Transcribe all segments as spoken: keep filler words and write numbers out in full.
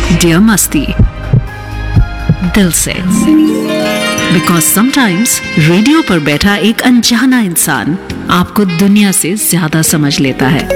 Dear मस्ती, दिल से। बिकॉज समटाइम्स रेडियो पर बैठा एक अनजाना इंसान आपको दुनिया से ज्यादा समझ लेता है।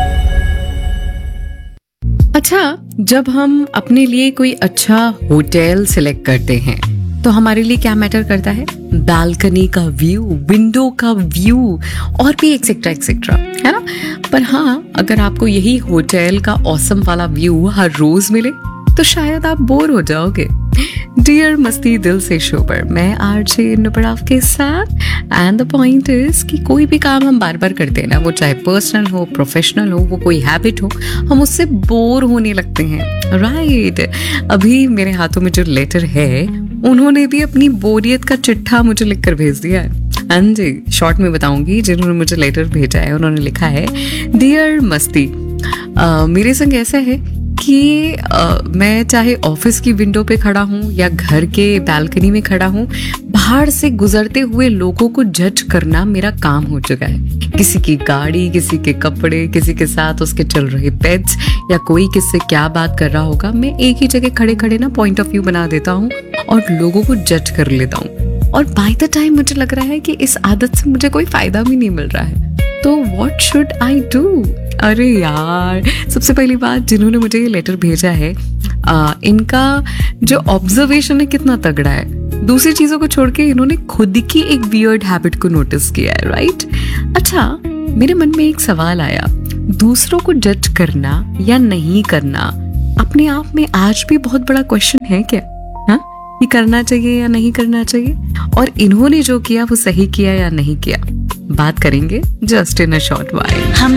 अच्छा, जब हम अपने लिए कोई अच्छा होटल सिलेक्ट करते हैं तो हमारे लिए क्या मैटर करता है? बालकनी का व्यू, विंडो का व्यू और भी एक्सेट्रा एक्सेट्रा, है ना? पर हाँ, अगर आपको यही होटल का ऑसम वाला व्यू हर रोज मिले तो शायद आप बोर हो जाओगे। डियर मस्ती दिल से शो पर मैं आरजे नुपुर आपके साथ, एंड द पॉइंट इज कि कोई भी काम हम बार बार करते हैं ना, वो चाहे पर्सनल हो, प्रोफेशनल हो, वो कोई हैबिट हो, हम उससे बोर होने लगते हैं, राइट? अभी मेरे हाथों में जो लेटर है, उन्होंने भी अपनी बोरियत का चिट्ठा मुझे लिखकर भेज दिया है। हाँ जी, शॉर्ट में बताऊंगी। जिन्होंने मुझे लेटर भेजा है उन्होंने लिखा है, डियर मस्ती, uh, मेरे संग ऐसा है कि uh, मैं चाहे ऑफिस की विंडो पे खड़ा हूँ या घर के बालकनी में खड़ा हूँ, बाहर से गुजरते हुए लोगों को जज करना मेरा काम हो चुका है। किसी की गाड़ी, किसी के कपड़े, किसी के साथ उसके चल रहे पेट्स, या कोई किससे क्या बात कर रहा होगा, मैं एक ही जगह खड़े खड़े ना पॉइंट ऑफ व्यू बना देता हूँ और लोगों को जज कर लेता हूँ। और बाय द टाइम मुझे लग रहा है कि इस आदत से मुझे कोई फायदा भी नहीं मिल रहा है। तो व्हाट शुड आई डू? अरे यार, सबसे पहली बात, जिन्होंने मुझे ये लेटर भेजा है, आ, इनका जो ऑब्जर्वेशन है कितना तगड़ा है। दूसरी चीजों को छोड़ के इन्होंने खुद की एक वियर्ड हैबिट को नोटिस किया है, राइट? अच्छा, मेरे मन में एक सवाल आया, दूसरों को जज करना या नहीं करना अपने आप में आज भी बहुत बड़ा क्वेश्चन है क्या? हाँ, ये करना चाहिए या नहीं करना चाहिए? और इन्होंने जो किया वो सही किया या नहीं किया? बात करेंगे just in a short while.